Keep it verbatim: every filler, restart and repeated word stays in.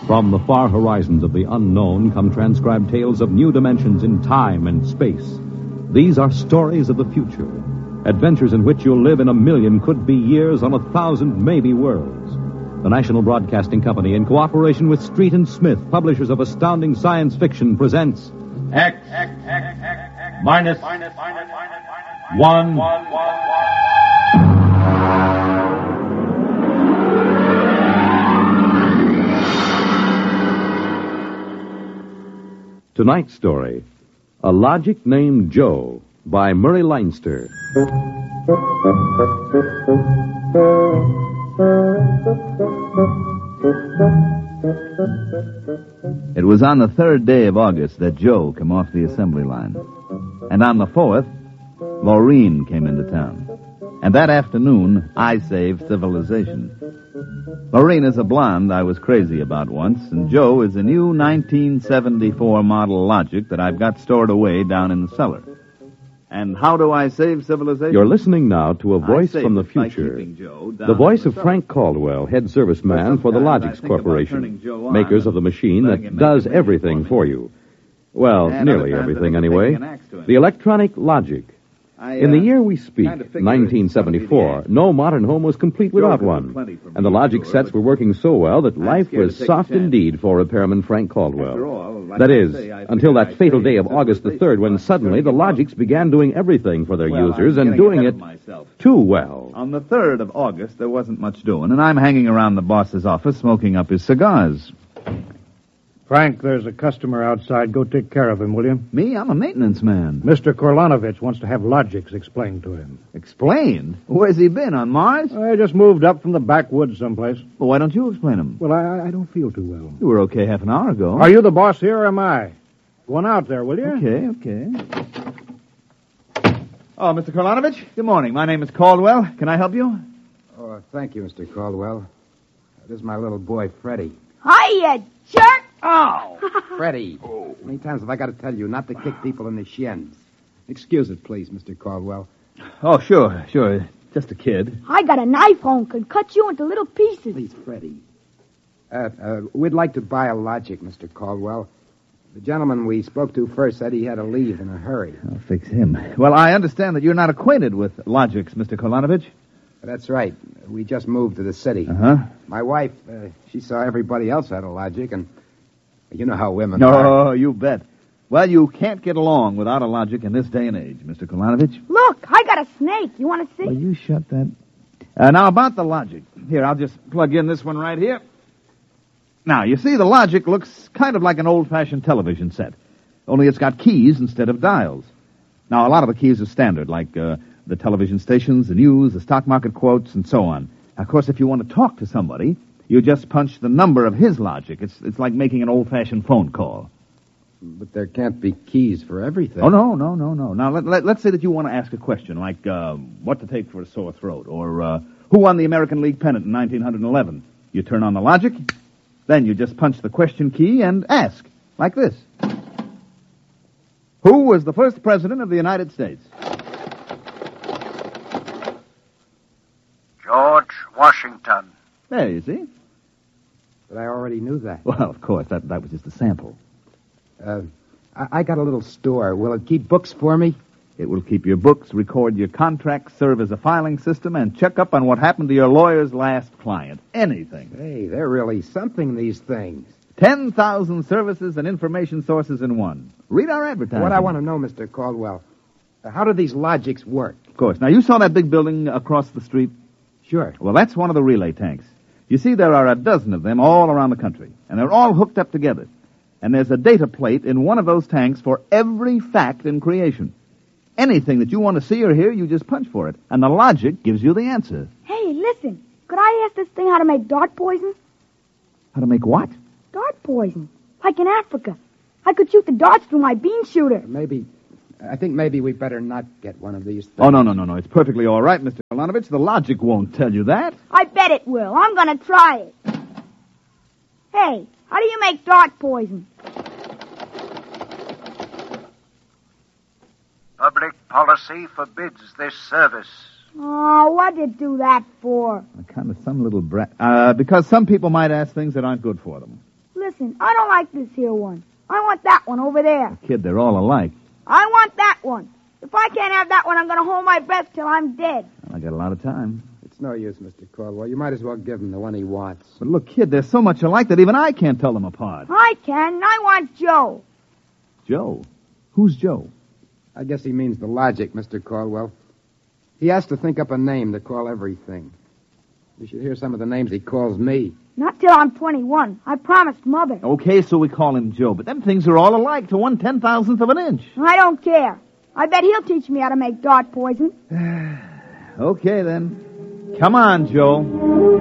From the far horizons of the unknown come transcribed tales of new dimensions in time and space. These are stories of the future, adventures in which you'll live in a million could-be years on a thousand maybe worlds. The National Broadcasting Company, in cooperation with Street and Smith, publishers of astounding science fiction, presents X, X, X, X, X minus, minus, minus, minus, one, one, one, one. Tonight's story, A Logic Named Joe, by Murray Leinster. It was on the third day of August that Joe came off the assembly line. And on the fourth, Maureen came into town. And that afternoon, I saved civilization. Maureen is a blonde I was crazy about once, and Joe is a new nineteen seventy-four model Logic that I've got stored away down in the cellar. And how do I save civilization? You're listening now to a voice from the future. The voice of Frank Caldwell, head serviceman for the Logix Corporation, makers of the machine that does everything for you. Well, nearly everything anyway. The electronic Logic. In the year we speak, nineteen seventy-four, no modern home was complete without one. And the Logic sets were working so well that life was soft indeed for repairman Frank Caldwell. That is, until that fatal day of August the third, when suddenly the Logics began doing everything for their users and doing it too well. On the third of August, there wasn't much doing, and I'm hanging around the boss's office smoking up his cigars. Frank, there's a customer outside. Go take care of him, will you? Me? I'm a maintenance man. Mister Korlanovich wants to have Logics explained to him. Explained? Where's he been, on Mars? I just moved up from the backwoods someplace. Well, why don't you explain him? Well, I, I don't feel too well. You were okay half an hour ago. Are you the boss here, or am I? Go on out there, will you? Okay, okay. Oh, Mister Korlanovich, good morning. My name is Caldwell. Can I help you? Oh, thank you, Mister Caldwell. This is my little boy, Freddie. Hiya, jerk! Oh! Freddie, how many times have I got to tell you not to kick people in the shins? Excuse it, please, Mister Caldwell. Oh, sure, sure. Just a kid. I got a knife home, could cut you into little pieces. Please, Freddie. Uh, uh, we'd like to buy a Logic, Mister Caldwell. The gentleman we spoke to first said he had to leave in a hurry. I'll fix him. Well, I understand that you're not acquainted with Logics, Mister Korlanovich. That's right. We just moved to the city. Uh-huh. My wife, uh, she saw everybody else had a Logic, and you know how women no, are. Oh, you bet. Well, you can't get along without a Logic in this day and age, Mister Korlanovich. Look, I got a snake. You want to see? Well, you shut that. Uh, now, about the Logic. Here, I'll just plug in this one right here. Now, you see, the Logic looks kind of like an old-fashioned television set, only it's got keys instead of dials. Now, a lot of the keys are standard, like uh, the television stations, the news, the stock market quotes, and so on. Now, of course, if you want to talk to somebody, you just punch the number of his Logic. It's it's like making an old-fashioned phone call. But there can't be keys for everything. Oh, no, no, no, no. Now, let, let, let's say that you want to ask a question, like uh, what to take for a sore throat, or uh, who won the American League pennant in nineteen eleven. You turn on the Logic, then you just punch the question key and ask, like this. Who was the first president of the United States? George Washington. There, you see. But I already knew that. Well, of course, that, that was just a sample. Uh, I, I got a little store. Will it keep books for me? It will keep your books, record your contracts, serve as a filing system, and check up on what happened to your lawyer's last client. Anything. Hey, they're really something, these things. Ten thousand services and information sources in one. Read our advertising. What I want to know, Mister Caldwell, uh, how do these Logics work? Of course. Now, you saw that big building across the street? Sure. Well, that's one of the relay tanks. You see, there are a dozen of them all around the country, and they're all hooked up together. And there's a data plate in one of those tanks for every fact in creation. Anything that you want to see or hear, you just punch for it, and the Logic gives you the answer. Hey, listen. Could I ask this thing how to make dart poison? How to make what? Dart poison. Like in Africa. I could shoot the darts through my bean shooter. Maybe, I think maybe we better not get one of these things. Oh, no, no, no, no. It's perfectly all right, Mister Korlanovich. The Logic won't tell you that. I bet it will. I'm going to try it. Hey, how do you make dart poison? Public policy forbids this service. Oh, what'd you do that for? Kind of some little brat. Uh, because some people might ask things that aren't good for them. Listen, I don't like this here one. I want that one over there. Kid, they're all alike. I want that one. If I can't have that one, I'm going to hold my breath till I'm dead. I got a lot of time. It's no use, Mister Caldwell. You might as well give him the one he wants. But look, kid, they're so much alike that even I can't tell them apart. I can. I want Joe. Joe? Who's Joe? I guess he means the logic, Mister Caldwell. He has to think up a name to call everything. You should hear some of the names he calls me. Not till I'm twenty-one. I promised Mother. Okay, so we call him Joe, but them things are all alike to one ten-thousandth of an inch. I don't care. I bet he'll teach me how to make dart poison. Okay, then. Come on, Joe.